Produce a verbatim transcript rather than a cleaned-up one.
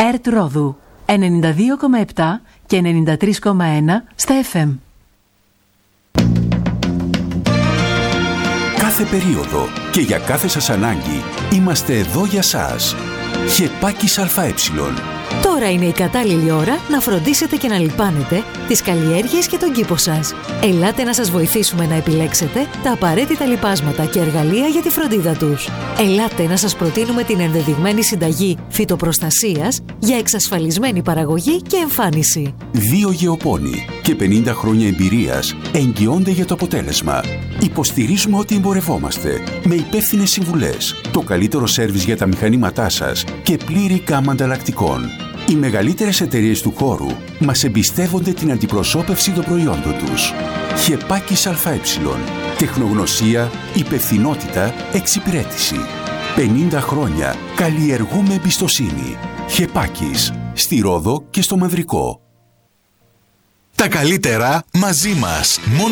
ΕΡΤ Ρόδου ενενήντα δύο κόμμα επτά και ενενήντα τρία κόμμα ένα στα εφ εμ. Κάθε περίοδο και για κάθε σας ανάγκη είμαστε εδώ για σας. Χεπάκης ΑΕ. Τώρα είναι η κατάλληλη ώρα να φροντίσετε και να λιπάνετε τις καλλιέργειες και τον κήπο σας. Ελάτε να σας βοηθήσουμε να επιλέξετε τα απαραίτητα λιπάσματα και εργαλεία για τη φροντίδα τους. Ελάτε να σας προτείνουμε την ενδεδειγμένη συνταγή φυτοπροστασίας για εξασφαλισμένη παραγωγή και εμφάνιση. Δύο γεωπόνοι και πενήντα χρόνια εμπειρίας εγγυώνται για το αποτέλεσμα. Υποστηρίζουμε ότι εμπορευόμαστε με υπεύθυνες συμβουλές, το καλύτερο σέρβις για τα μηχανήματά σας και πλήρη γάμα ανταλλακτικών. Οι μεγαλύτερες εταιρείες του χώρου μας εμπιστεύονται την αντιπροσώπευση των προϊόντων τους. Χεπάκης ΑΕ. Τεχνογνωσία, υπευθυνότητα, εξυπηρέτηση. πενήντα χρόνια καλλιεργούμε εμπιστοσύνη. Χεπάκης, στη Ρόδο και στο Μαυρικό. Τα καλύτερα μαζί μας.